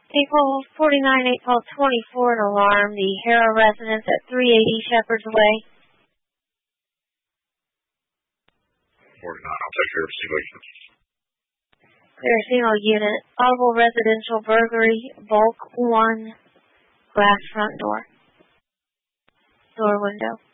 April 49, April 24, an alarm. The Hera residence at 380 Shepherd's Way. 49, I'll take care of single unit. Clear single unit. Audible residential burglary, bulk 1, glass front door. Door window.